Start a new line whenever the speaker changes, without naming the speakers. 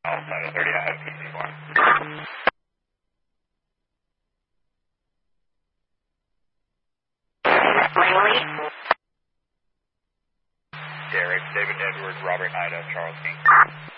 730, I have PC1.
Langley.
Derek, David Edwards, Robert Ida, Charles King.